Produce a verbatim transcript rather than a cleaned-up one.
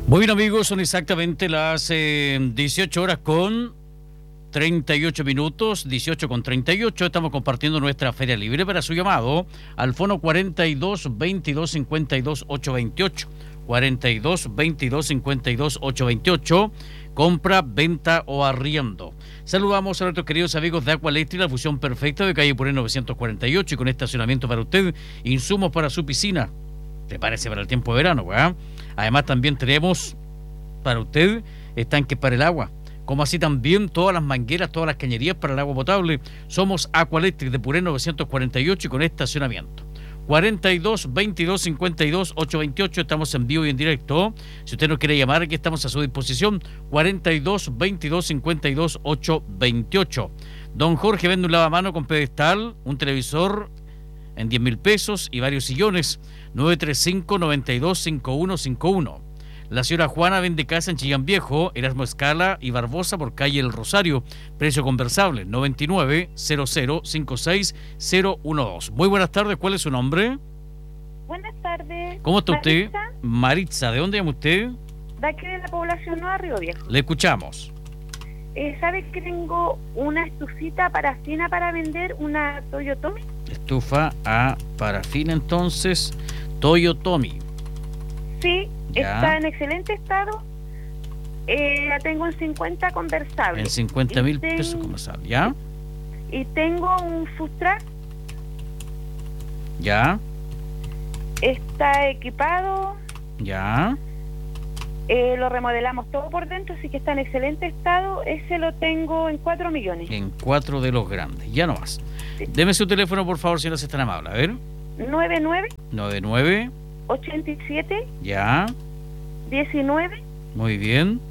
Muy bien, amigos, son exactamente las eh, dieciocho horas con treinta y ocho minutos, dieciocho con treinta y ocho. Estamos compartiendo nuestra feria libre. Para su llamado al fono cuarenta y dos, veintidós, cincuenta y dos, ochocientos veintiocho. cuarenta y dos, veintidós, cincuenta y dos, ochocientos veintiocho. Compra, venta o arriendo. Saludamos a nuestros queridos amigos de Aqualectric, la fusión perfecta de calle Puré novecientos cuarenta y ocho, y con estacionamiento para usted, insumos para su piscina. Prepárese para el tiempo de verano, ¿verdad? Además, también tenemos para usted estanques para el agua, como así también todas las mangueras, todas las cañerías para el agua potable. Somos Aqualectric de Puré novecientos cuarenta y ocho y con estacionamiento. cuarenta y dos, veintidós, cincuenta y dos, ochocientos veintiocho. Estamos en vivo y en directo. Si usted nos quiere llamar, aquí estamos a su disposición. cuarenta y dos, veintidós, cincuenta y dos, ochocientos veintiocho. Don Jorge vende un lavamano con pedestal, un televisor en diez mil pesos y varios sillones. nueve tres cinco, noventa y dos, cincuenta y uno cincuenta y uno. La señora Juana vende casa en Chillán Viejo, Erasmo Escala y Barbosa por calle El Rosario. Precio conversable, noventa y nueve, cero cero, cincuenta y seis, cero doce. Muy buenas tardes, ¿cuál es su nombre? Buenas tardes. ¿Cómo está usted? Maritza, Maritza, ¿de dónde llama usted? de aquí de la población Nueva Río Viejo. Le escuchamos. Eh, ¿Sabe que tengo una estufita parafina para vender, una Toyotomi? Estufa a parafina, entonces, Toyotomi. Sí, Ya. está en excelente estado. Eh, la tengo en cincuenta conversable. En cincuenta mil Y ten- pesos comercial, ¿ya? Y tengo un food truck, ¿Ya? está equipado, ¿Ya? eh, lo remodelamos todo por dentro, así que está en excelente estado. Ese lo tengo en cuatro millones. En cuatro de los grandes, ya no más. Sí. Deme su teléfono, por favor, si no es tan amable. A ver, nueve nueve, noventa y nueve, ochenta y siete, ya, diecinueve muy bien.